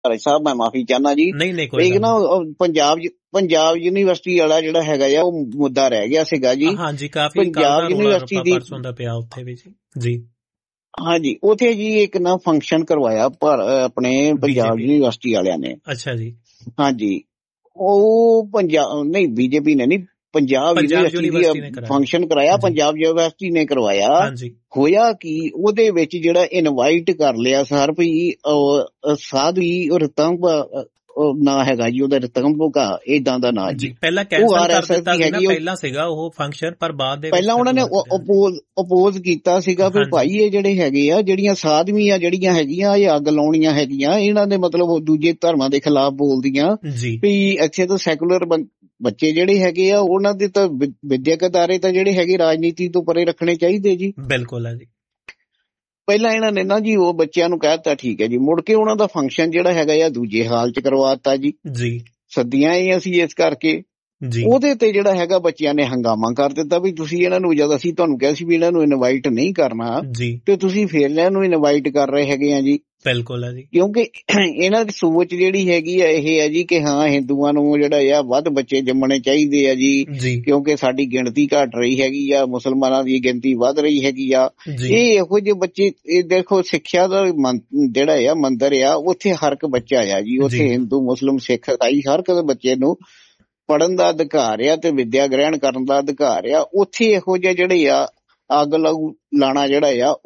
ਸਾਹਿਬ ਮੈਂ ਮਾਫੀ ਚਾਹੁੰਦਾ ਜੀ। ਨਹੀਂ ਕੋਈ ਇੱਕ ਨਾ ਪੰਜਾਬ ਯੂਨੀਵਰਸਿਟੀ ਵਾਲਾ ਜਿਹੜਾ ਹੈਗਾ ਆ ਉਹ ਮੁੱਦਾ ਰਹਿ ਗਿਆ ਸੀਗਾ ਜੀ। ਹਾਂਜੀ, ਕਾਫੀ ਪੰਜਾਬ ਯੂਨੀਵਰਸਿਟੀ ਦੀ ਪਰਸੋਂ ਦਾ ਪਿਆ ਉੱਥੇ ਵੀ ਜੀ। ਹਾਂਜੀ, ਉੱਥੇ ਜੀ ਇੱਕ ਨਾ ਫੰਕਸ਼ਨ ਕਰਵਾਇਆ ਆਪਣੇ ਪੰਜਾਬ ਯੂਨੀਵਰਸਿਟੀ ਵਾਲਿਆਂ ਨੇ। ਅੱਛਾ ਜੀ। ਹਾਂਜੀ, ਉਹ ਨਹੀਂ ਬੀਜੇਪੀ ਨੇ ਨਹੀਂ, ਪੰਜਾਬ ਯੂਨੀਵਰਸਿਟੀ ਨੇ ਫੰਕਸ਼ਨ ਕਰਾਇਆ, ਪੰਜਾਬ ਯੂਨੀਵਰਸਿਟੀ ਨੇ ਕਰਵਾਇਆ। ਹੋਇਆ ਕਿ ਉਹਦੇ ਵਿੱਚ ਜਿਹੜਾ ਇਨਵਾਈਟ ਕਰ ਲਿਆ ਸਰ ਵੀ ਸਾਧਵੀ ਰਤੰਬ ਨਾ ਹੈਗਾ ਜੀ ਉਹਦਾ, ਰਤੰਬਾ ਏਦਾਂ ਦਾ ਨਾਂ ਜੀ। ਪਹਿਲਾਂ ਸੀਗਾ ਉਹ ਫੰਕਸ਼ਨ, ਪਰ ਬਾਅਦ ਦੇ ਪਹਿਲਾਂ ਉਹਨਾਂ ਨੇ ਅਪੋਜ਼ ਕੀਤਾ ਸੀਗਾ ਵੀ ਭਾਈ ਇਹ ਜਿਹੜੇ ਹੈਗੇ ਆ ਜਿਹੜੀਆਂ ਸਾਧਵੀਆਂ ਜਿਹੜੀਆਂ ਹੈਗੀਆਂ ਇਹ ਅੱਗ ਲਾਉਣੀਆਂ ਹੈਗੀਆਂ, ਇਹਨਾਂ ਦੇ ਮਤਲਬ ਦੂਜੇ ਧਰਮਾਂ ਦੇ ਖਿਲਾਫ ਬੋਲਦੀਆਂ ਵੀ ਇੱਥੇ ਤਾਂ ਸੈਕੂਲਰ ਬੱਚੇ ਜਿਹੜੇ ਹੈਗੇ ਆ ਉਹਨਾਂ ਦੇ ਤਾਂ ਵਿਦਿਅਕ ਅਦਾਰੇ ਤਾਂ ਜਿਹੜੇ ਹੈਗੇ ਰਾਜਨੀਤੀ ਤੋਂ ਪਰੇ ਰੱਖਣੇ ਚਾਹੀਦੇ ਜੀ। ਬਿਲਕੁਲ ਹੈ ਜੀ। ਪਹਿਲਾਂ ਇਹਨਾਂ ਨੇ ਨਾ ਜੀ ਉਹ ਬੱਚਿਆਂ ਨੂੰ ਕਹਿ ਦਿੱਤਾ ਠੀਕ ਹੈ ਜੀ, ਮੁੜ ਕੇ ਉਹਨਾਂ ਦਾ ਫੰਕਸ਼ਨ ਜਿਹੜਾ ਹੈਗਾ ਆ ਦੂਜੇ ਹਾਲ ਚ ਕਰਵਾਤਾ ਜੀ। ਸੱਦੀਆਂ ਹੀ ਅਸੀਂ ਇਸ ਕਰਕੇ ਉਹਦੇ ਤੇ ਜਿਹੜਾ ਹੈਗਾ ਬੱਚਿਆਂ ਨੇ ਹੰਗਾਮਾ ਕਰ ਦਿੱਤਾ ਵੀ ਤੁਸੀਂ ਇਹਨਾਂ ਨੂੰ, ਜਦ ਅਸੀਂ ਤੁਹਾਨੂੰ ਕਿਹਾ ਸੀ ਵੀ ਇਹਨਾਂ ਨੂੰ ਇਨਵਾਈਟ ਨਹੀਂ ਕਰਨਾ ਤੇ ਤੁਸੀਂ ਫੇਰ ਇਹਨਾਂ ਨੂੰ ਇਨਵਾਈਟ ਕਰ ਰਹੇ ਹੈਗੇ ਆ ਜੀ। ਬਿਲਕੁਲ ਹੈ ਜੀ, ਕਿਉਂਕਿ ਇਹਨਾਂ ਦੀ ਸੋਚ ਜਿਹੜੀ ਹੈਗੀ ਆ ਇਹ ਹੈ ਜੀ ਕਿ ਹਾਂ ਹਿੰਦੂਆਂ ਨੂੰ ਜਿਹੜਾ ਆ ਵੱਧ ਬੱਚੇ ਜੰਮਣੇ ਚਾਹੀਦੇ ਆ ਜੀ, ਕਿਉਂਕਿ ਸਾਡੀ ਗਿਣਤੀ ਘਟ ਰਹੀ ਹੈਗੀ ਆ, ਮੁਸਲਮਾਨਾਂ ਦੀ ਗਿਣਤੀ ਵੱਧ ਰਹੀ ਹੈਗੀ ਆ। ਇਹ ਇਹੋ ਜਿਹੇ ਬੱਚੇ, ਇਹ ਦੇਖੋ ਸਿੱਖਿਆ ਦਾ ਜਿਹੜਾ ਆ ਮੰਦਰ ਆ ਉੱਥੇ ਹਰ ਇੱਕ ਬੱਚਾ ਆ ਜੀ, ਉੱਥੇ ਹਿੰਦੂ ਮੁਸਲਿਮ ਸਿੱਖ ਈਸਾਈ ਹਰ ਇੱਕ ਬੱਚੇ ਨੂੰ ਪੜ੍ਹਨ ਦਾ ਅਧਿਕਾਰ ਆ ਤੇ ਵਿੱਦਿਆ ਗ੍ਰਹਿਣ ਕਰਨ ਦਾ ਅਧਿਕਾਰ ਆ। ਉੱਥੇ ਇਹੋ ਜਿਹੇ ਜਿਹੜੇ ਆ ਅੱਗ ਲਾਣਾ ਜਿਹੜਾ ਆ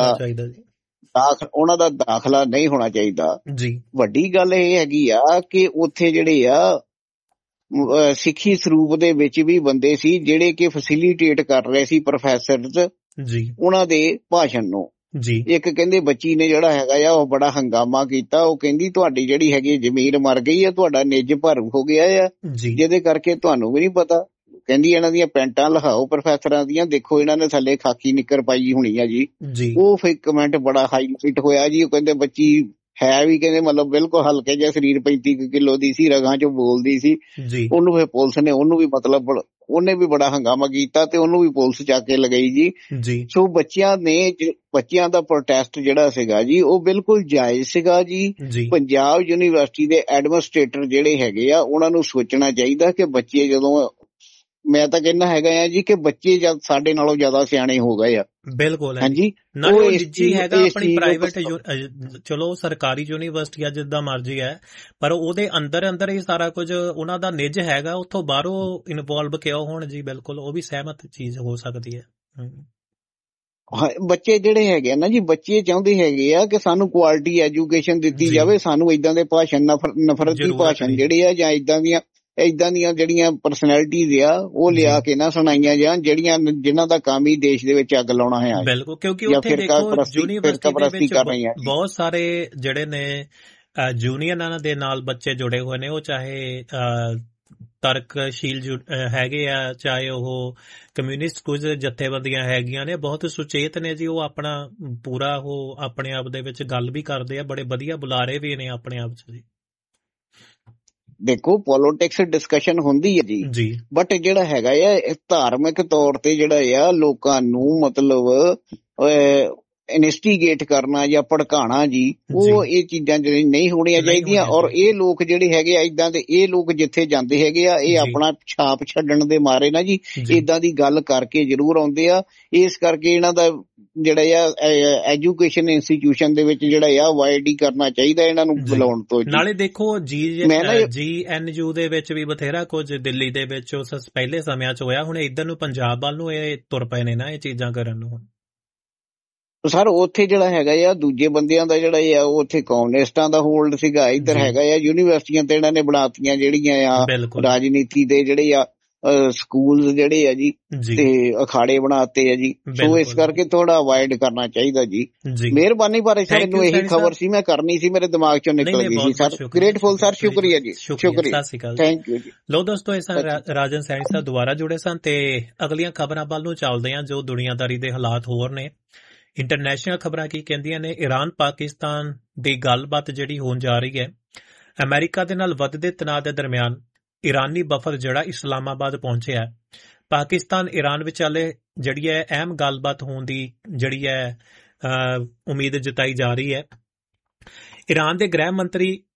ਉਹਨਾਂ ਦਾ ਦਾਖਲਾ ਨਹੀਂ ਹੋਣਾ ਚਾਹੀਦਾ ਜੀ। ਵੱਡੀ ਗੱਲ ਇਹ ਹੈਗੀ ਆ ਕਿ ਉੱਥੇ ਜਿਹੜੇ ਆ ਸਿੱਖੀ ਸਰੂਪ ਦੇ ਵਿੱਚ ਵੀ ਬੰਦੇ ਸੀ ਜਿਹੜੇ ਕਿ ਫੈਸਿਲੀਟੇਟ ਕਰ ਰਹੇ ਸੀ ਪ੍ਰੋਫੈਸਰ ਉਹਨਾਂ ਦੇ ਭਾਸ਼ਣ ਨੂੰ ਜੀ। ਇੱਕ ਕਹਿੰਦੇ ਬੱਚੀ ਨੇ ਜਿਹੜਾ ਹੈਗਾ ਆ ਉਹ ਬੜਾ ਹੰਗਾਮਾ ਕੀਤਾ, ਉਹ ਕਹਿੰਦੀ ਤੁਹਾਡੀ ਜਿਹੜੀ ਹੈਗੀ ਜ਼ਮੀਰ ਮਰ ਗਈ ਆ, ਤੁਹਾਡਾ ਨਿੱਜ ਭਰ ਹੋ ਗਿਆ ਆ ਜਿਹਦੇ ਕਰਕੇ ਤੁਹਾਨੂੰ ਵੀ ਨਹੀਂ ਪਤਾ। ਕਹਿੰਦੀ ਇਹਨਾਂ ਦੀਆਂ ਪੈਂਟਾਂ ਲਿਖਾਓ ਪ੍ਰੋਫੈਸਰਾਂ ਦੀਆਂ, ਦੇਖੋ ਇਹਨਾਂ ਨੇ ਥੱਲੇ ਖਾਕੀ ਨਿੱਕਰ ਪਾਈ ਹੋਣੀ ਆ ਜੀ। ਉਹ ਫਿਰ ਕਮੈਂਟ ਬੜਾ ਹਾਈਲਾਈਟ ਹੋਇਆ ਜੀ। ਉਹ ਕਹਿੰਦੇ ਬੱਚੀ ਹੈ ਵੀ ਕਹਿੰਦੇ ਮਤਲਬ ਬਿਲਕੁਲ ਹਲਕੇ ਜਿਹਾ ਸਰੀਰ, 35 ਕਿਲੋ ਦੀ ਸੀ, ਰਗਾਂ ਚੋਂ ਬੋਲਦੀ ਸੀ। ਉਹਨੂੰ ਫਿਰ ਪੁਲਿਸ ਨੇ ਉਹਨੂੰ ਵੀ ਮਤਲਬ ਉਹਨੇ ਵੀ ਬੜਾ ਹੰਗਾਮਾ ਕੀਤਾ ਤੇ ਉਹਨੂੰ ਵੀ ਪੁਲਿਸ ਚੱਕ ਕੇ ਲਗਾਈ ਜੀ। ਸੋ ਬੱਚਿਆਂ ਦਾ ਪ੍ਰੋਟੈਸਟ ਜਿਹੜਾ ਸੀਗਾ ਜੀ ਉਹ ਬਿਲਕੁਲ ਜਾਇਜ਼ ਸੀਗਾ ਜੀ। ਪੰਜਾਬ ਯੂਨੀਵਰਸਿਟੀ ਦੇ ਐਡਮਿਨਿਸਟ੍ਰੇਟਰ ਜਿਹੜੇ ਹੈਗੇ ਆ ਉਹਨਾਂ ਨੂੰ ਸੋਚਣਾ ਚਾਹੀਦਾ ਕਿ ਬੱਚੇ ਜਦੋਂ, ਮੈਂ ਤਾਂ ਕਹਿੰਦਾ ਹੈਗਾ ਆ ਜੀ ਕਿ ਬੱਚੇ ਜਦ ਸਾਡੇ ਨਾਲੋਂ ਜ਼ਿਆਦਾ ਸਿਆਣੇ ਹੋ ਗਏ ਆ। ਬਿਲਕੁਲ ਹਾਂਜੀ, ਨਾਲੇ ਨਿੱਜੀ ਹੈਗਾ ਆਪਣੀ ਪ੍ਰਾਈਵੇਟ, ਚਲੋ ਸਰਕਾਰੀ ਯੂਨੀਵਰਸਿਟੀ ਆ ਜਿੱਦਾਂ ਮਰਜ਼ੀ ਹੈ, ਪਰ ਉਹਦੇ ਅੰਦਰ ਹੀ ਸਾਰਾ ਕੁਝ ਉਹਨਾਂ ਦਾ ਨਿੱਜ ਹੈਗਾ, ਉੱਥੋਂ ਬਾਹਰੋਂ ਇਨਵੋਲਵ ਕਿਉਂ ਹੋਣ ਜੀ। ਬਿਲਕੁਲ ਉਹ ਵੀ ਸਹਿਮਤ ਚੀਜ਼ ਹੋ ਸਕਦੀ ਹੈ। ਬੱਚੇ ਜਿਹੜੇ ਹੈਗੇ ਨਾ ਜੀ, ਬੱਚੇ ਚਾਹੁੰਦੇ ਹੈਗੇ ਆ ਕਿ ਸਾਨੂੰ ਕੁਆਲਿਟੀ ਐਜੂਕੇਸ਼ਨ ਦਿੱਤੀ ਜਾਵੇ, ਸਾਨੂੰ ਏਦਾਂ ਦੇ ਭਾਸ਼ਣ ਨਫ਼ਰਤੀ ਭਾਸ਼ਣ ਜਿਹੜੇ ਆ ਜਾਂ ਏਦਾਂ ਦੀਆਂ ਜਿਹੜੀਆਂ ਪਰਸਨੈਲਿਟੀਜ਼ ਆ ਉਹ ਲਿਆ ਕੇ ਨਾ ਸੁਣਾਈਆਂ ਜਾਣ ਜਿਨ੍ਹਾਂ ਦਾ ਕੰਮ ਹੀ ਦੇਸ਼ ਦੇ ਵਿੱਚ ਅੱਗ ਲਾਉਣਾ ਹੈ। ਬਿਲਕੁਲ, ਕਿਉਂਕਿ ਉੱਥੇ ਦੇਖੋ ਯੂਨੀਵਰਸਿਟੀ ਦੇ ਵਿੱਚ ਬਹੁਤ ਸਾਰੇ ਜਿਹੜੇ ਨੇ ਯੂਨੀਅਨਾਂ ਦੇ ਨਾਲ ਬੱਚੇ ਜੁੜੇ ਹੋਏ ਨੇ, ਉਹ ਚਾਹੇ ਤਰਕਸ਼ੀਲ ਹੈਗੇ ਆ, ਚਾਹੇ ਉਹ ਕਮਿਊਨਿਸਟ ਕੁਝ ਜਥੇਬੰਦੀਆਂ ਹੈਗੀਆਂ ਨੇ, ਬਹੁਤ ਸੁਚੇਤ ਨੇ ਜੀ। ਉਹ ਆਪਣਾ ਪੂਰਾ ਉਹ ਆਪਣੇ ਆਪ ਦੇ ਵਿੱਚ ਗੱਲ ਵੀ ਕਰਦੇ ਆ, ਬੜੇ ਵਧੀਆ ਬੁਲਾਰੇ ਵੀ ਨੇ ਆਪਣੇ ਆਪ ਚ ਜੀ। ਦੇਖੋ ਪੋਲੀਟਿਕਸ ਡਿਸਕਸ਼ਨ ਹੁੰਦੀ ਹੈ ਜੀ, ਬਟ ਜਿਹੜਾ ਹੈਗਾ ਆ ਧਾਰਮਿਕ ਤੌਰ ਤੇ ਜਿਹੜਾ ਆ ਲੋਕਾਂ ਨੂੰ ਮਤਲਬ ਇਨਵੈਸਟੀਗੇਟ ਕਰਨਾ ਜਾਂ ਭੜਕਾਣਾ ਜੀ, ਉਹ ਇਹ ਚੀਜ਼ਾਂ ਜਿਹੜੀ ਨਹੀਂ ਹੋਣੀਆਂ ਚਾਹੀਦੀਆਂ। ਔਰ ਇਹ ਲੋਕ ਜਿਹੜੇ ਹੈਗੇ ਆ ਏਦਾਂ ਦੇ, ਇਹ ਲੋਕ ਜਿੱਥੇ ਜਾਂਦੇ ਹੈਗੇ ਆ ਇਹ ਆਪਣਾ ਛਾਪ ਛੱਡਣ ਦੇ ਮਾਰੇ ਨਾ ਜੀ ਏਦਾਂ ਦੀ ਗੱਲ ਕਰਕੇ ਜ਼ਰੂਰ ਆਉਂਦੇ ਆ। ਇਸ ਕਰਕੇ ਇਹਨਾਂ ਦਾ ਜਿਹੜਾ ਆ ਐਜੂਕੇਸ਼ਨ ਇੰਸਟੀਟਿਊਸ਼ਨ ਦੇ ਵਿੱਚ ਜਿਹੜਾ ਆ ਅਵਾਇਡ ਹੀ ਕਰਨਾ ਚਾਹੀਦਾ ਇਹਨਾਂ ਨੂੰ ਬੁਲਾਉਣ ਤੋਂ। ਨਾਲੇ ਦੇਖੋ GNU ਦੇ ਵਿੱਚ ਵੀ ਬਥੇਰਾ ਕੁਝ ਦਿੱਲੀ ਦੇ ਵਿੱਚ ਉਸ ਪਹਿਲੇ ਸਮਿਆਂ ਚ ਹੋਇਆ, ਹੁਣ ਇੱਧਰ ਨੂੰ ਪੰਜਾਬ ਵੱਲ ਨੂੰ ਇਹ ਤੁਰ ਪਏ ਨੇ ਨਾ ਇਹ ਚੀਜ਼ਾਂ ਕਰਨ ਨੂੰ। ਸਰ ਉੱਥੇ ਜਿਹੜਾ ਹੈਗਾ ਆ ਦੂਜੇ ਬੰਦਿਆਂ ਦਾ ਜਿਹੜਾ ਆ ਉਹ ਉੱਥੇ ਕਮਿਊਨਿਸਟਾਂ ਦਾ ਹੋਲਡ ਸੀਗਾ, ਇੱਧਰ ਹੈਗਾ ਆ ਯੂਨੀਵਰਸਿਟੀਆਂ ਤੇ ਇਹਨਾਂ ਨੇ ਬਣਾਤੀਆਂ ਜਿਹੜੀਆਂ ਆ ਰਾਜਨੀਤੀ ਦੇ ਜਿਹੜੇ ਆ ਸਕੂਲ ਜਿਹੜੇ ਆ ਜੀ ਤੇ ਅਖਾੜੇ ਬਣਾਤੇ ਆ ਜੀ। ਸੋ ਇਸ ਕਰਕੇ ਥੋੜਾ ਅਵਾਇਡ ਕਰਨਾ ਚਾਹੀਦਾ ਜੀ। ਮਿਹਰਬਾਨੀ ਭਾਈ ਸਾਹਿਬ, ਮੈਨੂੰ ਇਹੀ ਖਬਰ ਸੀ, ਮੈਂ ਕਰਨੀ ਸੀ, ਮੇਰੇ ਦਿਮਾਗ ਚੋਂ ਨਿਕਲ ਗਈ ਸੀ ਸਰ। ਗ੍ਰੇਟਫੁਲ ਸਰ, ਸ਼ੁਕਰੀਆ ਜੀ, ਸ਼ੁਕਰੀਆ, ਥੈਂਕ ਯੂ ਜੀ। ਲੋ ਦੋਸਤੋ, ਇਸ ਰਾਜਨ ਸੈਣੀ ਸਾਹਿਬ ਦੁਬਾਰਾ ਜੁੜੇ ਸਨ ਤੇ ਅਗਲੀਆਂ ਖਬਰਾਂ ਵੱਲ ਨੂੰ ਚੱਲਦੇ ਹਾਂ ਜੋ ਦੁਨੀਆਦਾਰੀ ਦੇ ਹਾਲਾਤ ਹੋਰ ਨੇ। ਇੰਟਰਨੈਸ਼ਨਲ ਖਬਰਾਂ ਕੀ ਕਹਿੰਦੀਆਂ ਨੇ? ਇਰਾਨ ਪਾਕਿਸਤਾਨ ਦੀ ਗੱਲਬਾਤ ਜਿਹੜੀ ਹੋਣ ਜਾ ਰਹੀ ਹੈ, ਅਮਰੀਕਾ ਦੇ ਨਾਲ ਵੱਧਦੇ ਤਣਾਅ ਦੇ ਦਰਮਿਆਨ ਇਰਾਨੀ ਵਫਦ ਜਿਹੜਾ ਇਸਲਾਮਾਬਾਦ ਪਹੁੰਚਿਆ। ਪਾਕਿਸਤਾਨ ਇਰਾਨ ਵਿਚਾਲੇ ਜਿਹੜੀ ਹੈ ਅਹਿਮ ਗੱਲਬਾਤ ਹੋਣ ਦੀ ਜਿਹੜੀ ਹੈ ਉਮੀਦ ਜਤਾਈ ਜਾ ਰਹੀ ਹੈ। ਇਰਾਨ ਦੇ ਗ੍ਰਹਿ ਮੰਤਰੀ